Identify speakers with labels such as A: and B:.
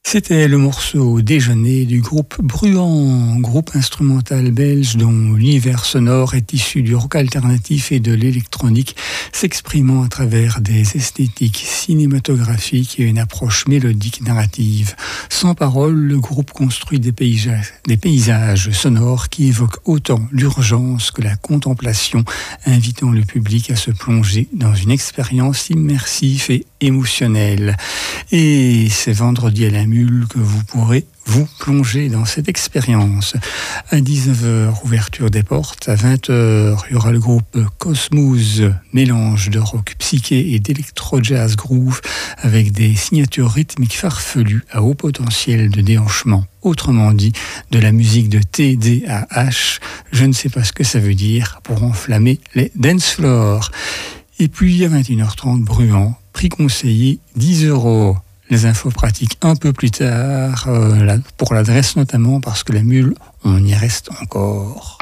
A: C'était le morceau Déjeuner du groupe Bruant, groupe instrumental belge dont l'univers sonore est issu du rock alternatif et de l'électronique, s'exprimant à travers des esthétiques cinématographiques et une approche mélodique narrative. Sans parole, le groupe construit des paysages sonores qui évoquent autant l'urgence que la contemplation, invitant le public à se plonger dans une expérience immersive et émotionnelle. Et c'est vendredi à la Mule que vous pourrez vous plonger dans cette expérience. À 19h, ouverture des portes. À 20h, il y aura le groupe Cosmos, mélange de rock psyché et d'électro-jazz groove avec des signatures rythmiques farfelues à haut potentiel de déhanchement. Autrement dit, de la musique de TDAH, je ne sais pas ce que ça veut dire, pour enflammer les dance floors. Et puis à 21h30, Bruant, prix conseillé 10€. Les infos pratiques un peu plus tard, pour l'adresse notamment, parce que la Mule, on y reste encore.